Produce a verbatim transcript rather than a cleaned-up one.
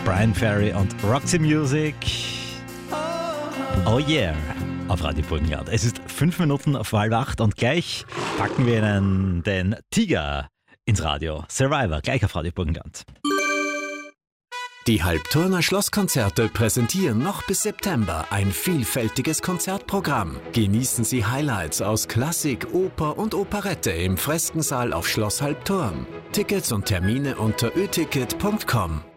Brian Ferry und Roxy Music. Oh yeah, auf Radio Burgenland. Es ist fünf Minuten auf halb acht und gleich packen wir Ihnen den Tiger ins Radio. Survivor, gleich auf Radio Burgenland. Die Halbturner Schlosskonzerte präsentieren noch bis September ein vielfältiges Konzertprogramm. Genießen Sie Highlights aus Klassik, Oper und Operette im Freskensaal auf Schloss Halbturn. Tickets und Termine unter ö ticket punkt com.